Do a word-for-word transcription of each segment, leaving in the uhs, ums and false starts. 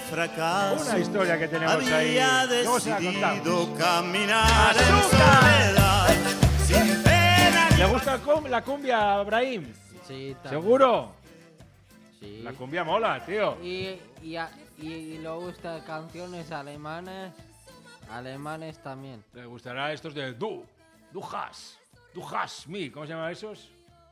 fracaso. Una historia que tenemos había ahí. Luego se la decidido contamos. caminar en ¡Azúcar! soledad, sin pena ni ¿Le gusta cum- la cumbia, Ibrahim? Sí, también. ¿Seguro? Sí. La cumbia mola, tío. Y, y, a- y le gustan canciones alemanes. Alemanes también. Le gustará estos de Du, Du hast, Du hast me. ¿Cómo se llaman esos?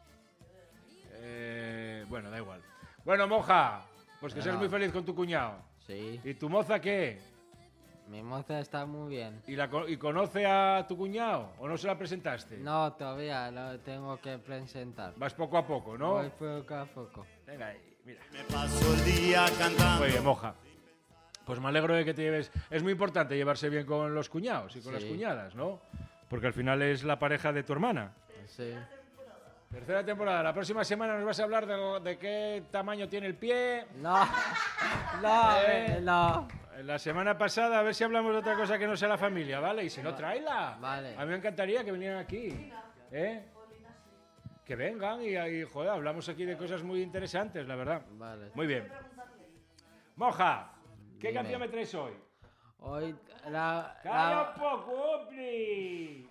Eh, bueno, da igual. Bueno, Moja, pues que Bueno. seas muy feliz con tu cuñado. Sí. ¿Y tu moza qué? Mi moza está muy bien. ¿Y, la, co- ¿Y conoce a tu cuñado? ¿O no se la presentaste? No, todavía lo tengo que presentar. Vas poco a poco, ¿no? Voy poco a poco. Venga ahí, mira. me paso el día cantando. Muy bien, Moja. Pues me alegro de que te lleves... Es muy importante llevarse bien con los cuñados y con Sí. las cuñadas, ¿no? Porque al final es la pareja de tu hermana. Sí. Tercera temporada. La próxima semana nos vas a hablar de, de qué tamaño tiene el pie. No. No, Eh. eh, no. La semana pasada, a ver si hablamos de otra cosa que no sea la familia, ¿vale? Y si no, tráela. Vale. A mí me encantaría que vinieran aquí. ¿Eh? Que vengan y, y, joder, hablamos aquí de cosas muy interesantes, la verdad. Vale. Muy bien. Moja, ¿qué Dime. canción me traes hoy? Hoy la ¡Calla un la poco, hombre!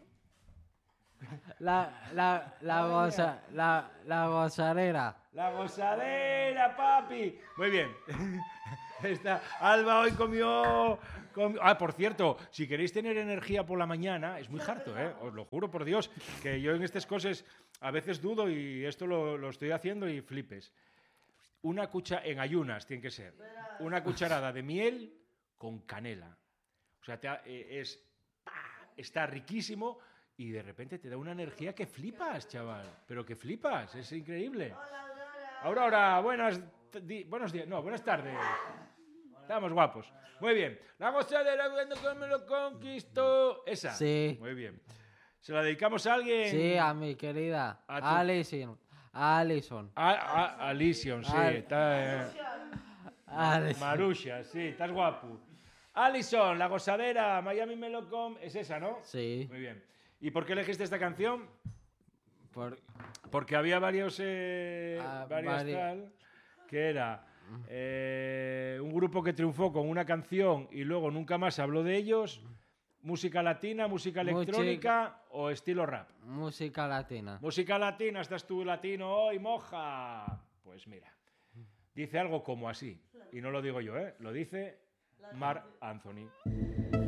la la la goza, la la gozadera. La gozadera, papi. Muy bien. Esta, Alba hoy comió, comió- Ah, por cierto, si queréis tener energía por la mañana, es muy harto, ¿eh? Os lo juro por Dios, que yo en estas cosas a veces dudo y esto lo, lo estoy haciendo y flipes. Una cucha en ayunas tiene que ser. Una cucharada de miel con canela. O sea, te ha- eh, es ¡pah! Está riquísimo y de repente te da una energía que flipas, chaval. Pero que flipas, es increíble. Aurora, buenas di- buenos días. No, buenas tardes. Estamos guapos. Muy bien. La gozadera cuando me lo conquistó. Esa. Sí. Muy bien. ¿Se la dedicamos a alguien? Sí, a mi querida A tu- Alison. Alison. A, a, a Alicia, sí. Al- Está, eh, Alison. Marusha, sí, estás guapo. Alison, la gozadera, Miami Melocom, es esa, ¿no? Sí. Muy bien. ¿Y por qué elegiste esta canción? Por, Porque había varios, eh, Ah, varios vari- tal, que era eh, un grupo que triunfó con una canción y luego nunca más se habló de ellos, música latina, música Música- electrónica o estilo rap. música latina. Música latina, estás tú latino hoy, Moja. Pues mira, dice algo como así, y no lo digo yo, ¿eh? Lo dice Marc Anthony.